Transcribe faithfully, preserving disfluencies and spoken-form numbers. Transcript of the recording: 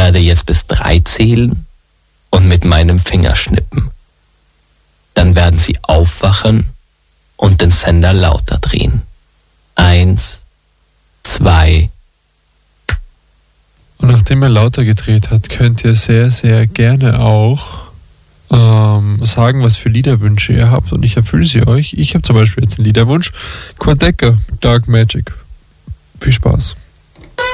werde jetzt bis drei zählen und mit meinem Finger schnippen. Dann werden Sie aufwachen und den Sender lauter drehen. Eins, zwei. Und nachdem er lauter gedreht hat, könnt ihr sehr, sehr gerne auch ähm, sagen, was für Liederwünsche ihr habt, und ich erfülle sie euch. Ich habe zum Beispiel jetzt einen Liederwunsch. Quadeca, Dark Magic. Viel Spaß.